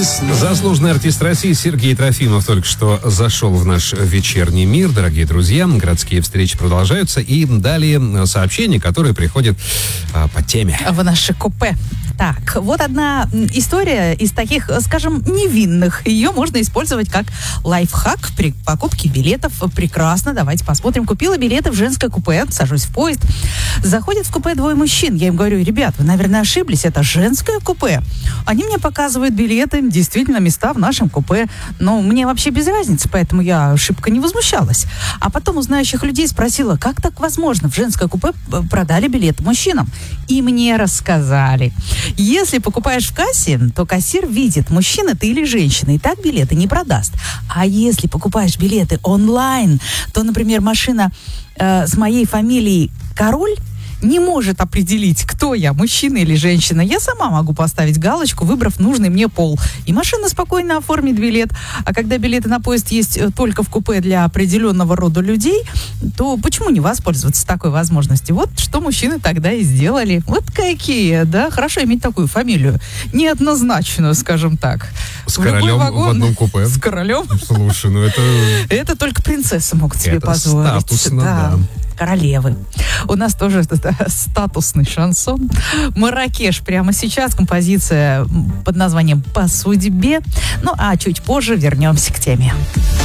Заслуженный артист России Сергей Трофимов только что зашел в наш вечерний мир. Дорогие друзья, городские встречи продолжаются. И далее сообщения, которые приходят по теме. В наше купе. Так, вот одна история из таких, скажем, невинных. Ее можно использовать как лайфхак при покупке билетов. Прекрасно, давайте посмотрим. Купила билеты в женское купе, сажусь в поезд. Заходят в купе двое мужчин. Я им говорю: ребят, вы, наверное, ошиблись, это женское купе. Они мне показывают билеты, действительно места в нашем купе. Но мне вообще без разницы, поэтому я шибко не возмущалась. А потом у знающих людей спросила, как так возможно? В женское купе продали билеты мужчинам. И мне рассказали. Если покупаешь в кассе, то кассир видит, мужчина ты или женщина, и так билеты не продаст. А если покупаешь билеты онлайн, то, например, машина с моей фамилией Король не может определить, кто я, мужчина или женщина. Я сама могу поставить галочку, выбрав нужный мне пол. И машина спокойно оформит билет. А когда билеты на поезд есть только в купе для определенного рода людей, то почему не воспользоваться такой возможностью? Вот что мужчины тогда и сделали. Вот какие, да? Хорошо иметь такую фамилию. Неоднозначную, скажем так. С королем в одном купе. С королем? Слушай, ну это... Это только принцессы могут себе позволить. Статусно, да. Королевы. У нас тоже статусный шансон. Марракеш прямо сейчас. Композиция под названием «По судьбе». Ну, а чуть позже вернемся к теме.